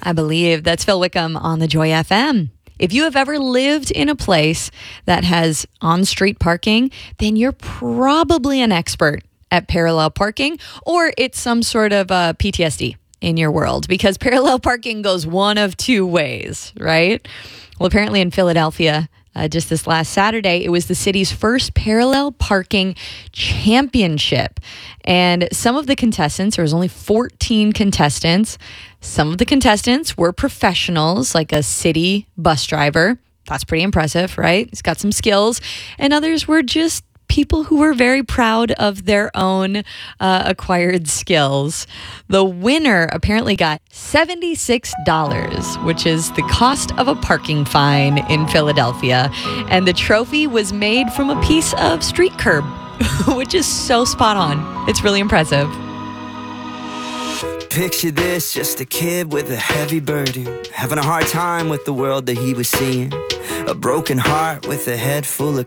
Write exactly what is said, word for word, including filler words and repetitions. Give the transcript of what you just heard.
I believe. That's Phil Wickham on the Joy F M. If you have ever lived in a place that has on-street parking, then you're probably an expert at parallel parking, or it's some sort of uh, P T S D in your world, because parallel parking goes one of two ways, right? Well, apparently in Philadelphia, uh, just this last Saturday, it was the city's first parallel parking championship. And some of the contestants, there was only fourteen contestants. Some of the contestants were professionals, like a city bus driver. That's pretty impressive, right? He's got some skills. And others were just people who were very proud of their own uh, acquired skills. The winner apparently got seventy-six dollars, which is the cost of a parking fine in Philadelphia. And the trophy was made from a piece of street curb, which is so spot on. It's really impressive. Picture this, just a kid with a heavy burden, having a hard time with the world that he was seeing. A broken heart with a head full of